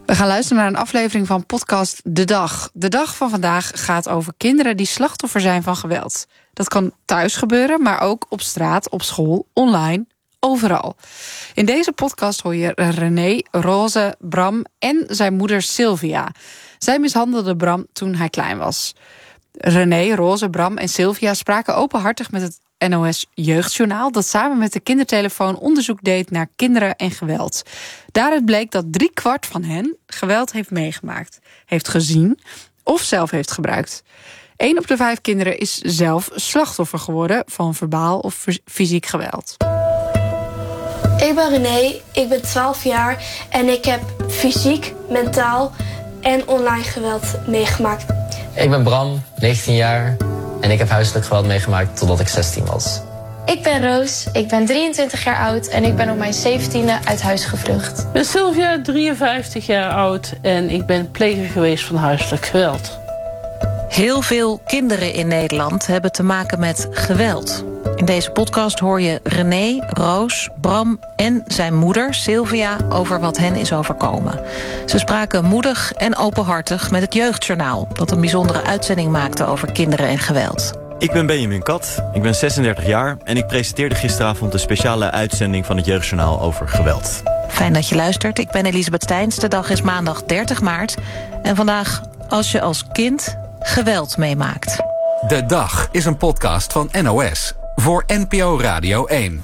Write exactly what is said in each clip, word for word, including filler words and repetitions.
We gaan luisteren naar een aflevering van podcast De Dag. De dag van vandaag gaat over kinderen die slachtoffer zijn van geweld. Dat kan thuis gebeuren, maar ook op straat, op school, online, overal. In deze podcast hoor je René, Roze, Bram en zijn moeder Sylvia. Zij mishandelde Bram toen hij klein was. René, Roze, Bram en Sylvia spraken openhartig met het N O S Jeugdjournaal, dat samen met de kindertelefoon onderzoek deed naar kinderen en geweld. Daaruit bleek dat driekwart van hen geweld heeft meegemaakt, heeft gezien of zelf heeft gebruikt. Eén op de vijf kinderen is zelf slachtoffer geworden van verbaal of fysiek geweld. Ik ben René, ik ben twaalf jaar en ik heb fysiek, mentaal en online geweld meegemaakt. Ik ben Bram, negentien jaar en ik heb huiselijk geweld meegemaakt totdat ik zestien was. Ik ben Roos, ik ben drieëntwintig jaar oud en ik ben op mijn zeventiende uit huis gevlucht. Ik ben Sylvia, drieënvijftig jaar oud en ik ben pleger geweest van huiselijk geweld. Heel veel kinderen in Nederland hebben te maken met geweld. In deze podcast hoor je René, Roos, Bram en zijn moeder Sylvia over wat hen is overkomen. Ze spraken moedig en openhartig met het Jeugdjournaal, dat een bijzondere uitzending maakte over kinderen en geweld. Ik ben Benjamin Kat, ik ben zesendertig jaar en ik presenteerde gisteravond een speciale uitzending van het Jeugdjournaal over geweld. Fijn dat je luistert. Ik ben Elisabeth Steins. De dag is maandag dertig maart. En vandaag als je als kind geweld meemaakt. De Dag is een podcast van N O S voor N P O Radio één.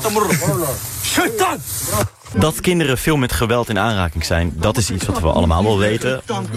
Dat kinderen veel met geweld in aanraking zijn, dat is iets wat we allemaal wel weten.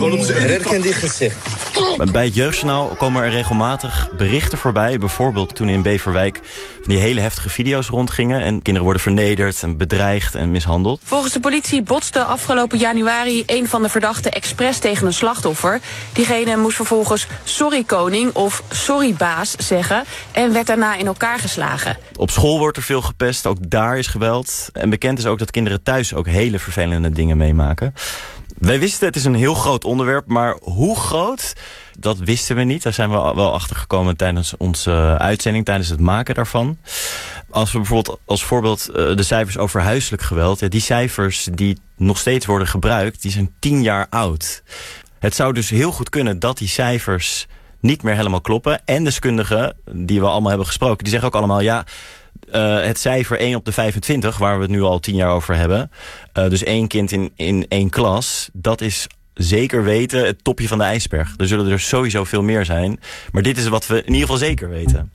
Bij het Jeugdjournaal komen er regelmatig berichten voorbij. Bijvoorbeeld toen in Beverwijk van die hele heftige video's rondgingen en kinderen worden vernederd en bedreigd en mishandeld. Volgens de politie botste afgelopen januari een van de verdachten expres tegen een slachtoffer. Diegene moest vervolgens sorry koning of sorry baas zeggen en werd daarna in elkaar geslagen. Op school wordt er veel gepest, ook daar is geweld. En bekend is ook dat kinderen thuis ook hele vervelende dingen meemaken. Wij wisten, het is een heel groot onderwerp, maar hoe groot, dat wisten we niet. Daar zijn we wel achter gekomen tijdens onze uitzending, tijdens het maken daarvan. Als we bijvoorbeeld als voorbeeld de cijfers over huiselijk geweld, ja, die cijfers die nog steeds worden gebruikt, die zijn tien jaar oud. Het zou dus heel goed kunnen dat die cijfers niet meer helemaal kloppen. En deskundigen, die we allemaal hebben gesproken, die zeggen ook allemaal, ja, Uh, het cijfer één op de vijfentwintig, waar we het nu al tien jaar over hebben, Uh, dus één kind in, in één klas, dat is zeker weten het topje van de ijsberg. Er zullen er sowieso veel meer zijn. Maar dit is wat we in ieder geval zeker weten.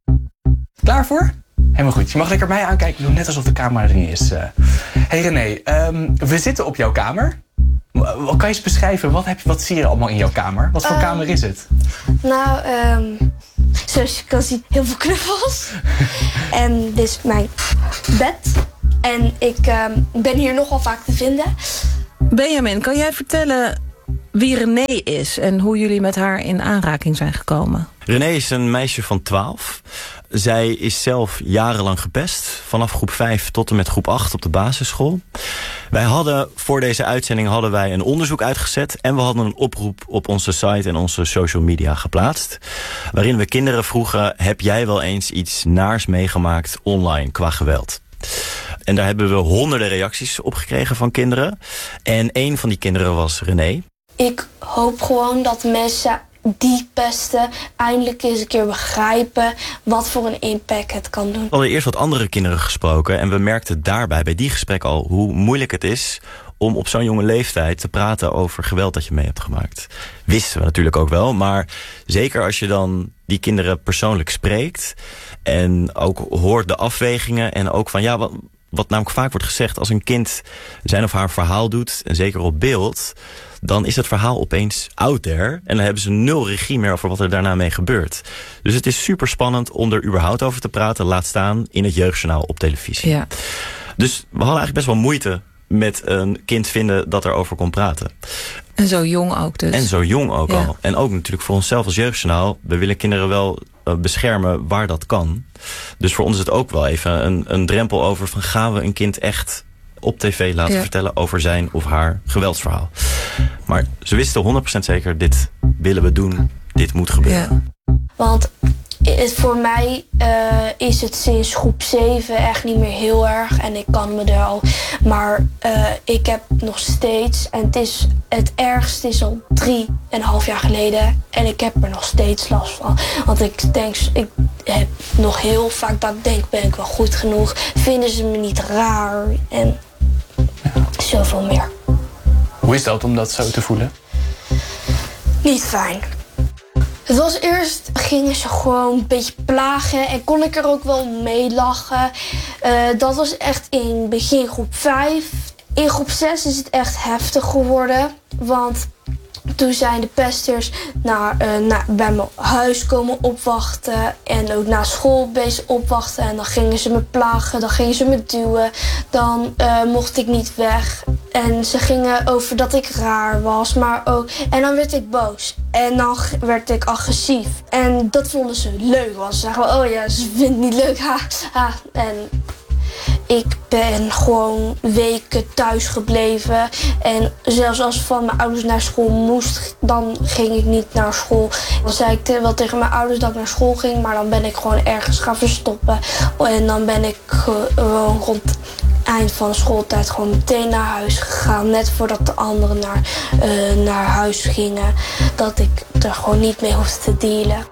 Klaar voor? Helemaal goed. Je mag lekker mij aankijken. Doe net alsof de camera er niet is. Uh. Hey René, um, we zitten op jouw kamer. Wat kan je eens beschrijven? Wat, heb je, wat zie je allemaal in jouw kamer? Wat voor um, kamer is het? Nou, um, zoals je kan zien, heel veel knuffels. En dit is mijn bed. En ik um, ben hier nogal vaak te vinden. Benjamin, kan jij vertellen wie René is en hoe jullie met haar in aanraking zijn gekomen? René is een meisje van twaalf. Zij is zelf jarenlang gepest. Vanaf groep vijf tot en met groep acht op de basisschool. Wij hadden voor deze uitzending hadden wij een onderzoek uitgezet. En we hadden een oproep op onze site en onze social media geplaatst. Waarin we kinderen vroegen, heb jij wel eens iets naars meegemaakt online qua geweld? En daar hebben we honderden reacties op gekregen van kinderen. En een van die kinderen was René. Ik hoop gewoon dat mensen die pesten eindelijk eens een keer begrijpen wat voor een impact het kan doen. We hadden eerst wat andere kinderen gesproken en we merkten daarbij bij die gesprekken al hoe moeilijk het is om op zo'n jonge leeftijd te praten over geweld dat je mee hebt gemaakt. Wisten we natuurlijk ook wel, maar zeker als je dan die kinderen persoonlijk spreekt en ook hoort de afwegingen en ook van ja, wat, wat namelijk vaak wordt gezegd, als een kind zijn of haar verhaal doet, en zeker op beeld, dan is het verhaal opeens out there en dan hebben ze nul regie meer over wat er daarna mee gebeurt. Dus het is super spannend om er überhaupt over te praten, laat staan in het Jeugdjournaal op televisie. Ja. Dus we hadden eigenlijk best wel moeite met een kind vinden dat erover kon praten. En zo jong ook dus. En zo jong ook ja. al. En ook natuurlijk voor onszelf als Jeugdjournaal, we willen kinderen wel uh, beschermen waar dat kan. Dus voor ons is het ook wel even een, een drempel over van gaan we een kind echt op tv laten ja. vertellen over zijn of haar geweldsverhaal. Maar ze wisten honderd procent zeker, dit willen we doen, dit moet gebeuren. Ja. Want het, voor mij uh, is het sinds groep zeven echt niet meer heel erg. En ik kan me er al... Maar uh, ik heb nog steeds... En het, is, het ergste is al drie en een half jaar geleden. En ik heb er nog steeds last van. Want ik denk... Ik heb nog heel vaak dat ik denk, ben ik wel goed genoeg? Vinden ze me niet raar? En zoveel meer. Hoe is dat om dat zo te voelen? Niet fijn. Het was eerst, gingen ze gewoon een beetje plagen en kon ik er ook wel mee lachen. Uh, dat was echt in begin groep vijf. In groep zes is het echt heftig geworden. Want toen zijn de pesters naar, uh, naar, bij mijn huis komen opwachten. En ook naar school bezig opwachten. En dan gingen ze me plagen, dan gingen ze me duwen. Dan uh, mocht ik niet weg. En ze gingen over dat ik raar was. Maar ook, en dan werd ik boos. En dan werd ik agressief. En dat vonden ze leuk. Want ze zeggen, oh ja, ze vindt het niet leuk. Ha, ha. En ik ben gewoon weken thuis gebleven. En zelfs als van mijn ouders naar school moest, dan ging ik niet naar school. Dan zei ik wel tegen mijn ouders dat ik naar school ging. Maar dan ben ik gewoon ergens gaan verstoppen. En dan ben ik gewoon rond het eind van de schooltijd gewoon meteen naar huis gegaan. Net voordat de anderen naar, uh, naar huis gingen. Dat ik er gewoon niet mee hoefde te dealen.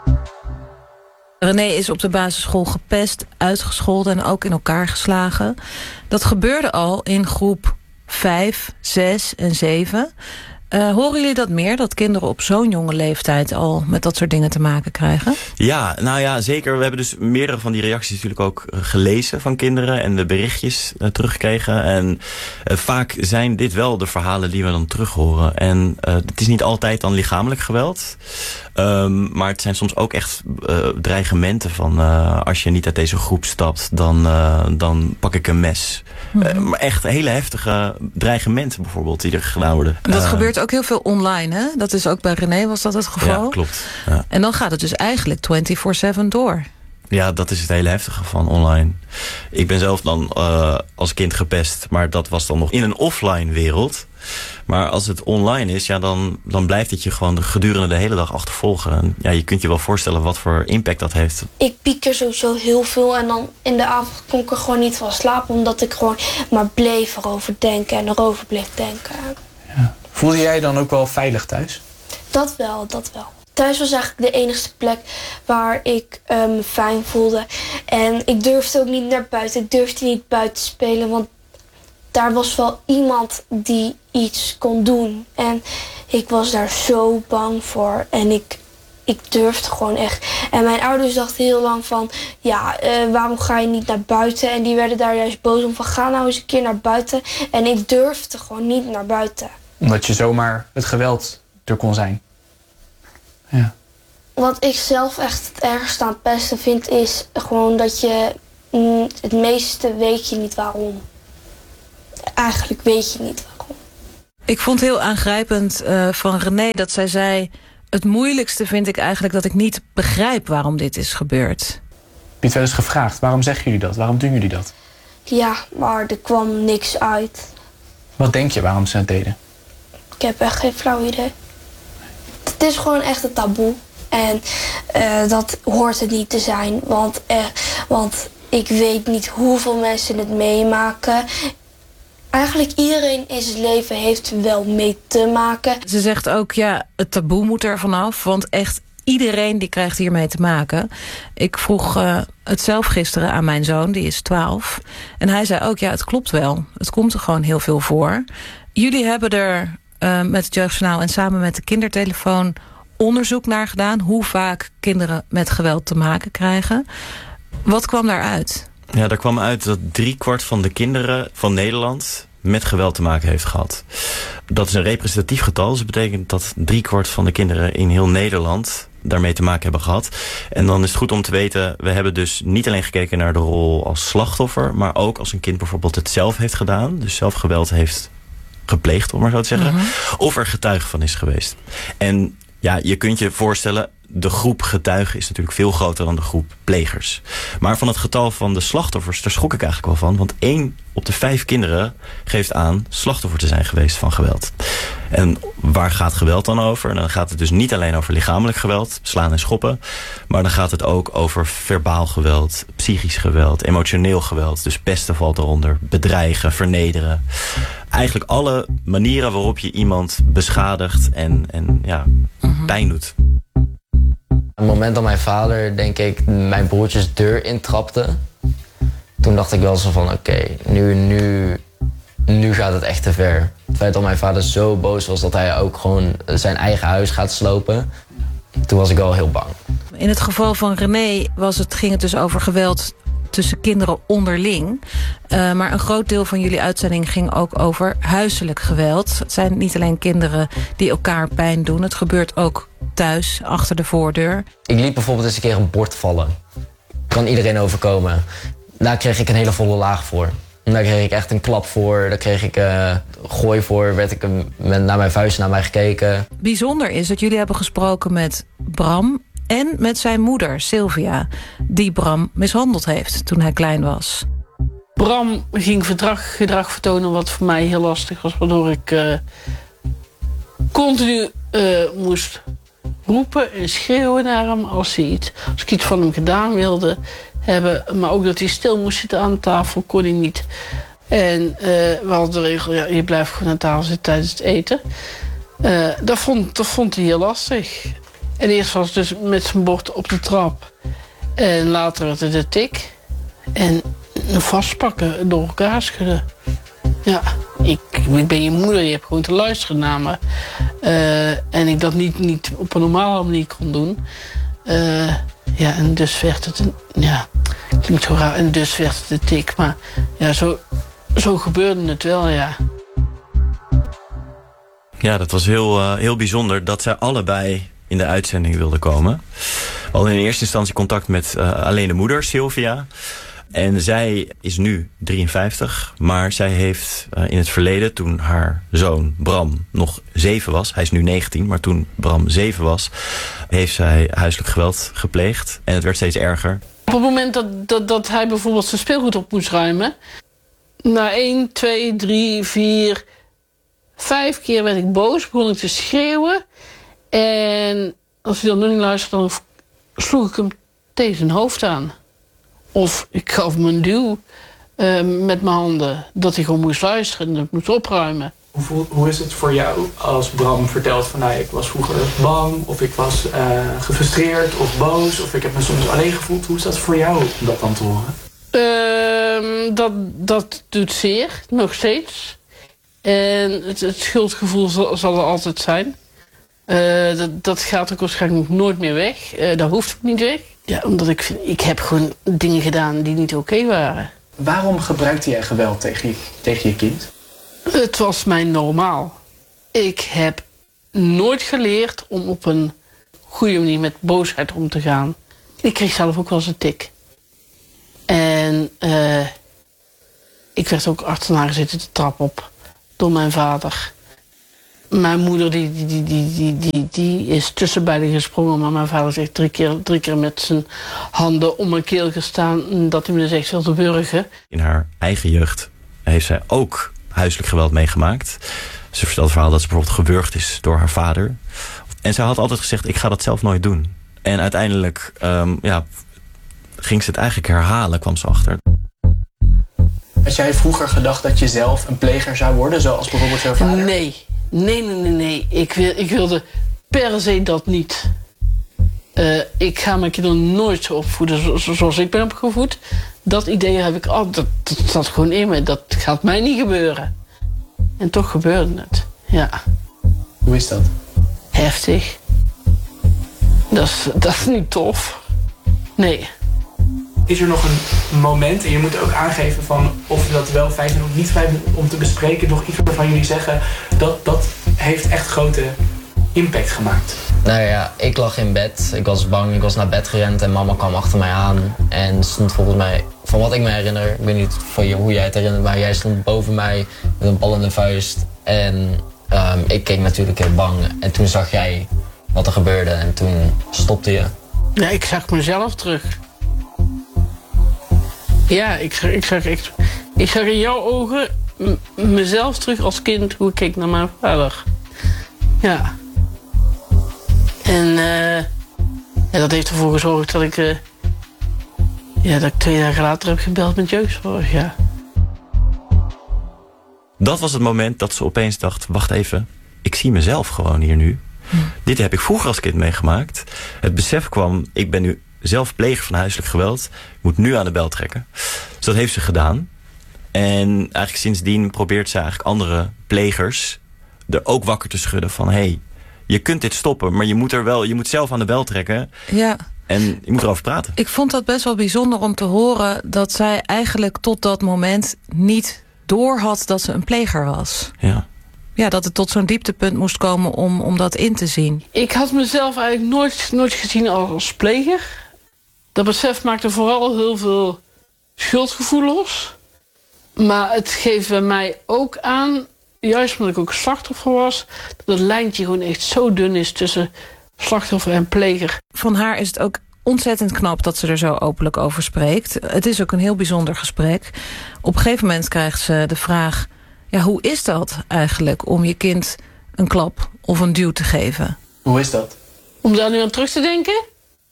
René is op de basisschool gepest, uitgescholden en ook in elkaar geslagen. Dat gebeurde al in groep vijf, zes en zeven. Uh, horen jullie dat meer, dat kinderen op zo'n jonge leeftijd al met dat soort dingen te maken krijgen? Ja, nou ja, zeker. We hebben dus meerdere van die reacties natuurlijk ook gelezen van kinderen en de berichtjes uh, teruggekregen. En uh, vaak zijn dit wel de verhalen die we dan terug horen. En uh, het is niet altijd dan lichamelijk geweld. Um, maar het zijn soms ook echt uh, dreigementen van uh, als je niet uit deze groep stapt, dan, uh, dan pak ik een mes. Mm-hmm. Uh, maar echt hele heftige dreigementen bijvoorbeeld die er gedaan worden. Dat uh, gebeurt ook heel veel online, hè? Dat is ook bij René was dat het geval? Ja, klopt. Ja. En dan gaat het dus eigenlijk vierentwintig zeven door. Ja, dat is het hele heftige van online. Ik ben zelf dan uh, als kind gepest, maar dat was dan nog in een offline wereld. Maar als het online is, ja, dan, dan blijft het je gewoon gedurende de hele dag achtervolgen. En ja, je kunt je wel voorstellen wat voor impact dat heeft. Ik pieker sowieso heel veel en dan in de avond kon ik er gewoon niet van slapen. Omdat ik gewoon maar bleef erover denken en erover bleef denken. Ja. Voelde jij dan ook wel veilig thuis? Dat wel, dat wel. Thuis was eigenlijk de enige plek waar ik me um, fijn voelde. En ik durfde ook niet naar buiten. Ik durfde niet buiten te spelen, want daar was wel iemand die iets kon doen. En ik was daar zo bang voor. En ik, ik durfde gewoon echt. En mijn ouders dachten heel lang van, ja, uh, waarom ga je niet naar buiten? En die werden daar juist boos om van, ga nou eens een keer naar buiten. En ik durfde gewoon niet naar buiten. Omdat je zomaar het geweld er kon zijn. Ja. Wat ik zelf echt het ergste aan pesten vind, is gewoon dat je mm, het meeste weet je niet waarom. Eigenlijk weet je niet waarom. Ik vond heel aangrijpend uh, van René dat zij zei, het moeilijkste vind ik eigenlijk dat ik niet begrijp waarom dit is gebeurd. Heb je het wel eens gevraagd? Waarom zeggen jullie dat? Waarom doen jullie dat? Ja, maar er kwam niks uit. Wat denk je waarom ze het deden? Ik heb echt geen flauw idee. Het is gewoon echt een taboe. En uh, dat hoort het niet te zijn. Want, uh, want ik weet niet hoeveel mensen het meemaken. Eigenlijk iedereen in zijn leven heeft er wel mee te maken. Ze zegt ook, ja, het taboe moet er vanaf. Want echt iedereen die krijgt hiermee te maken. Ik vroeg uh, het zelf gisteren aan mijn zoon, die is twaalf. En hij zei ook, ja, het klopt wel. Het komt er gewoon heel veel voor. Jullie hebben er uh, met het Jeugdjournaal en samen met de kindertelefoon onderzoek naar gedaan. Hoe vaak kinderen met geweld te maken krijgen. Wat kwam daaruit? Ja, daar kwam uit dat driekwart van de kinderen van Nederland met geweld te maken heeft gehad. Dat is een representatief getal. Dus dat betekent dat driekwart van de kinderen in heel Nederland daarmee te maken hebben gehad. En dan is het goed om te weten, we hebben dus niet alleen gekeken naar de rol als slachtoffer, maar ook als een kind bijvoorbeeld het zelf heeft gedaan. Dus zelf geweld heeft gepleegd, om maar zo te zeggen. Mm-hmm. Of er getuige van is geweest. En ja, je kunt je voorstellen, de groep getuigen is natuurlijk veel groter dan de groep plegers. Maar van het getal van de slachtoffers, daar schrok ik eigenlijk wel van. Want één op de vijf kinderen geeft aan slachtoffer te zijn geweest van geweld. En waar gaat geweld dan over? En dan gaat het dus niet alleen over lichamelijk geweld, slaan en schoppen. Maar dan gaat het ook over verbaal geweld, psychisch geweld, emotioneel geweld. Dus pesten valt eronder, bedreigen, vernederen. Eigenlijk alle manieren waarop je iemand beschadigt en, en ja, pijn doet. Op het moment dat mijn vader, denk ik, mijn broertjes deur intrapte, toen dacht ik wel zo van, oké, okay, nu, nu, nu gaat het echt te ver. Het feit dat mijn vader zo boos was dat hij ook gewoon zijn eigen huis gaat slopen, toen was ik wel heel bang. In het geval van René was het, ging het dus over geweld tussen kinderen onderling. Uh, maar een groot deel van jullie uitzending ging ook over huiselijk geweld. Het zijn niet alleen kinderen die elkaar pijn doen. Het gebeurt ook thuis, achter de voordeur. Ik liet bijvoorbeeld eens een keer een bord vallen. Kan iedereen overkomen. Daar kreeg ik een hele volle laag voor. Daar kreeg ik echt een klap voor. Daar kreeg ik uh, gooi voor. Werd ik met, naar mijn vuist naar mij gekeken. Bijzonder is dat jullie hebben gesproken met Bram en met zijn moeder, Sylvia, die Bram mishandeld heeft toen hij klein was. Bram ging verdrag, gedrag vertonen wat voor mij heel lastig was, waardoor ik uh, continu uh, moest roepen en schreeuwen naar hem als, hij iets, als ik iets van hem gedaan wilde hebben. Maar ook dat hij stil moest zitten aan tafel, kon hij niet. En uh, we hadden de regel, ja, je blijft gewoon aan tafel zitten tijdens het eten. Uh, dat, vond, dat vond hij heel lastig. En eerst was het dus met zijn bord op de trap. En later werd het de tik. En vastpakken, door elkaar schudden. Ja, ik, ik ben je moeder, je hebt gewoon te luisteren naar me. Uh, en ik dat niet, niet op een normale manier kon doen. Uh, ja, en dus werd het een... Ja, klinkt zo raar. En dus werd het de tik. Maar ja, zo, zo gebeurde het wel, ja. Ja, dat was heel, uh, heel bijzonder dat zij allebei in de uitzending wilden komen. We hadden in eerste instantie contact met uh, alleen de moeder, Sylvia. En zij is nu drieënvijftig, maar zij heeft uh, in het verleden, toen haar zoon Bram nog zeven was, hij is nu negentien, maar toen Bram zeven was, heeft zij huiselijk geweld gepleegd. En het werd steeds erger. Op het moment dat, dat, dat hij bijvoorbeeld zijn speelgoed op moest ruimen, na één, twee, drie, vier, vijf keer werd ik boos, begon ik te schreeuwen. En als hij dan nog niet luisterde, dan sloeg ik hem tegen zijn hoofd aan. Of ik gaf hem een duw uh, met mijn handen, dat hij gewoon moest luisteren en dat moest opruimen. Hoe, voel, hoe is het voor jou als Bram vertelt van nou, ik was vroeger bang, of ik was uh, gefrustreerd of boos, of ik heb me soms alleen gevoeld. Hoe is dat voor jou om dat dan te horen? Uh, dat, dat doet zeer, nog steeds. En het, het schuldgevoel zal, zal er altijd zijn. Uh, dat, dat gaat ook waarschijnlijk nooit meer weg. Uh, dat hoeft ook niet weg. Ja, omdat ik vind, ik heb gewoon dingen gedaan die niet oké waren. Waarom gebruikte jij geweld tegen je, tegen je kind? Het was mij normaal. Ik heb nooit geleerd om op een goede manier met boosheid om te gaan. Ik kreeg zelf ook wel eens een tik. En uh, ik werd ook achterna gezeten de trap op door mijn vader. Mijn moeder die, die, die, die, die, die is tussen beiden gesprongen. Maar mijn vader zegt drie keer, drie keer met zijn handen om mijn keel gestaan. Dat hij me dus echt wilde wurgen. In haar eigen jeugd heeft zij ook huiselijk geweld meegemaakt. Ze vertelt het verhaal dat ze bijvoorbeeld gewurgd is door haar vader. En zij had altijd gezegd, ik ga dat zelf nooit doen. En uiteindelijk um, ja, ging ze het eigenlijk herhalen, kwam ze achter. Had jij vroeger gedacht dat je zelf een pleger zou worden, zoals bijvoorbeeld jouw vader? Nee. Nee, nee, nee, nee. Ik, wil, ik wilde per se dat niet. Uh, ik ga mijn kinderen nooit zo opvoeden zoals ik ben opgevoed. Dat idee heb ik altijd. Dat, dat zat gewoon in me. Dat gaat mij niet gebeuren. En toch gebeurde het. Ja. Hoe is dat? Heftig. Dat is, dat is niet tof. Nee. Is er nog een moment, en je moet ook aangeven van of je dat wel fijn vindt of niet fijn om te bespreken, nog iets waarvan jullie zeggen dat dat heeft echt grote impact gemaakt? Nou ja, ik lag in bed, ik was bang, ik was naar bed gerend en mama kwam achter mij aan en stond volgens mij, van wat ik me herinner, ik weet niet van je, hoe jij het herinnert, maar jij stond boven mij met een bal in de vuist en um, ik keek natuurlijk heel bang en toen zag jij wat er gebeurde en toen stopte je. Ja, ik zag mezelf terug. Ja, ik zag, ik zag, ik, ik zag in jouw ogen m- mezelf terug als kind, hoe ik keek naar mijn vader. Ja. En uh, ja, dat heeft ervoor gezorgd dat ik, uh, ja, dat ik twee dagen later heb gebeld met jeugdzorg, ja. Dat was het moment dat ze opeens dacht, wacht even, ik zie mezelf gewoon hier nu. Hm. Dit heb ik vroeger als kind meegemaakt. Het besef kwam, ik ben nu zelf pleger van huiselijk geweld. Ik moet nu aan de bel trekken. Dus dat heeft ze gedaan. En eigenlijk sindsdien probeert ze eigenlijk andere plegers er ook wakker te schudden van, hé, hey, je kunt dit stoppen, maar je moet er wel, je moet zelf aan de bel trekken. Ja. En je moet erover praten. Ik vond dat best wel bijzonder om te horen dat zij eigenlijk tot dat moment niet doorhad dat ze een pleger was. Ja. Ja, dat het tot zo'n dieptepunt moest komen om, om dat in te zien. Ik had mezelf eigenlijk nooit, nooit gezien als pleger. Dat besef maakte vooral heel veel schuldgevoel los. Maar het geeft bij mij ook aan, juist omdat ik ook slachtoffer was, dat het lijntje gewoon echt zo dun is tussen slachtoffer en pleger. Van haar is het ook ontzettend knap dat ze er zo openlijk over spreekt. Het is ook een heel bijzonder gesprek. Op een gegeven moment krijgt ze de vraag, ja, hoe is dat eigenlijk om je kind een klap of een duw te geven? Hoe is dat? Om daar nu aan terug te denken?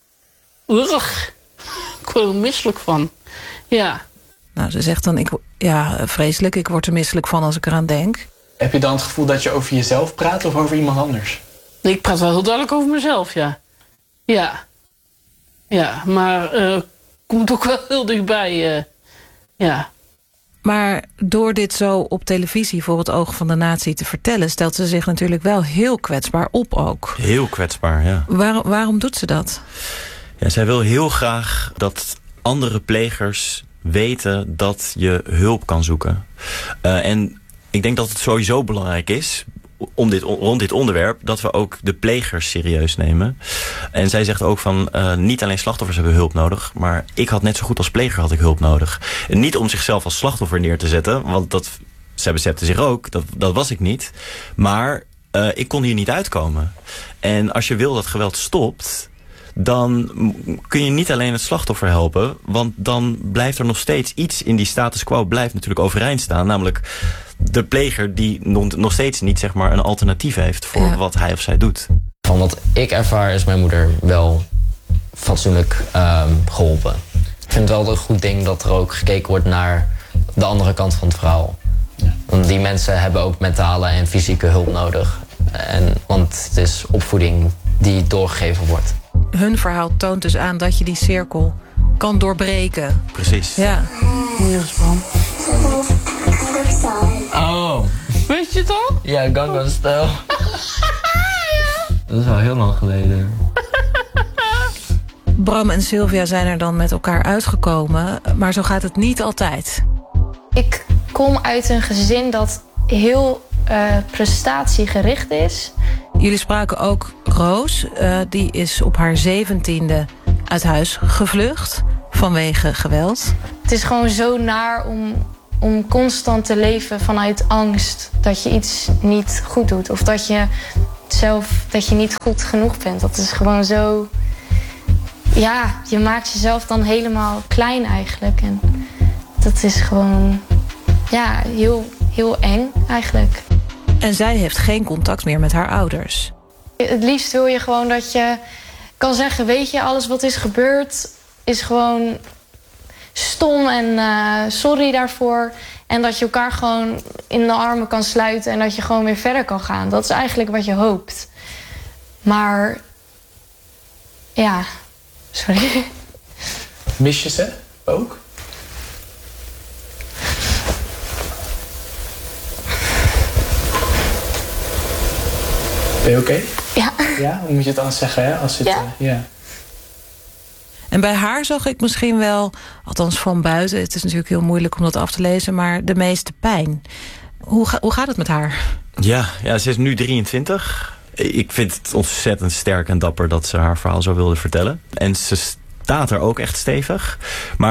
Urgh. Ik word er misselijk van. Ja. Nou, ze zegt dan, ik, ja, vreselijk, ik word er misselijk van als ik eraan denk. Heb je dan het gevoel dat je over jezelf praat of over iemand anders? Nee, ik praat wel heel duidelijk over mezelf, ja. Ja. Ja, maar uh, komt ook wel heel dichtbij, uh, ja. Maar door dit zo op televisie voor het oog van de natie te vertellen, stelt ze zich natuurlijk wel heel kwetsbaar op ook. Heel kwetsbaar, ja. Waar, waarom doet ze dat? Ja, zij wil heel graag dat andere plegers weten dat je hulp kan zoeken. Uh, en ik denk dat het sowieso belangrijk is, om dit, rond dit onderwerp, dat we ook de plegers serieus nemen. En zij zegt ook van, uh, niet alleen slachtoffers hebben hulp nodig, maar ik had net zo goed als pleger had ik hulp nodig. En niet om zichzelf als slachtoffer neer te zetten, want dat, zij besefte zich ook, dat, dat was ik niet. Maar uh, ik kon hier niet uitkomen. En als je wil dat geweld stopt, dan kun je niet alleen het slachtoffer helpen, want dan blijft er nog steeds iets in die status quo blijft natuurlijk overeind staan, namelijk de pleger die nog steeds niet, zeg maar, een alternatief heeft voor ja. wat hij of zij doet. Van wat ik ervaar is mijn moeder wel fatsoenlijk uh, geholpen. Ik vind het wel een goed ding dat er ook gekeken wordt naar de andere kant van het verhaal. Ja. Want die mensen hebben ook mentale en fysieke hulp nodig. En, want het is opvoeding die doorgegeven wordt. Hun verhaal toont dus aan dat je die cirkel kan doorbreken. Precies. Ja. Hier is Bram. Oh. Weet je het al? Ja, Gangnam Style. Dat is al heel lang geleden. Bram en Sylvia zijn er dan met elkaar uitgekomen, maar zo gaat het niet altijd. Ik kom uit een gezin dat heel uh, prestatiegericht is. Jullie spraken ook Roos, uh, die is op haar zeventiende uit huis gevlucht vanwege geweld. Het is gewoon zo naar om, om constant te leven vanuit angst dat je iets niet goed doet. Of dat je zelf dat je niet goed genoeg bent. Dat is gewoon zo. Ja, je maakt jezelf dan helemaal klein eigenlijk. En dat is gewoon ja, heel, heel eng eigenlijk. En zij heeft geen contact meer met haar ouders. Het liefst wil je gewoon dat je kan zeggen, weet je, alles wat is gebeurd is gewoon stom en uh, sorry daarvoor. En dat je elkaar gewoon in de armen kan sluiten en dat je gewoon weer verder kan gaan. Dat is eigenlijk wat je hoopt. Maar ja, sorry. Mis je ze ook? Ben je oké? Okay? Ja. Ja, hoe moet je het dan zeggen, hè? Als het, ja. Uh, ja. En bij haar zag ik misschien wel, althans van buiten, het is natuurlijk heel moeilijk om dat af te lezen, maar de meeste pijn. Hoe, ga, hoe gaat het met haar? Ja, ja, ze is nu drieëntwintig. Ik vind het ontzettend sterk en dapper dat ze haar verhaal zo wilde vertellen. En ze staat er ook echt stevig. Maar